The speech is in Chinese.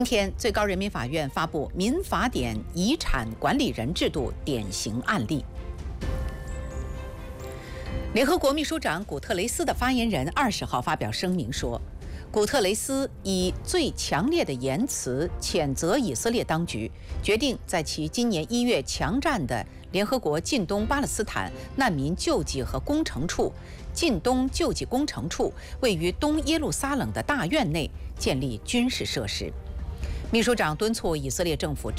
今天，最高人民法院发布《民法典遗产管理人制度典型案例》。联合国秘书长古特雷斯的发言人20号发表声明说，古特雷斯以最强烈的言辞谴责以色列当局，决定在其今年1月强占的联合国近东巴勒斯坦难民救济和工程处近东救济工程处位于东耶路撒冷的大院内建立军事设施。秘书长敦促以色列政府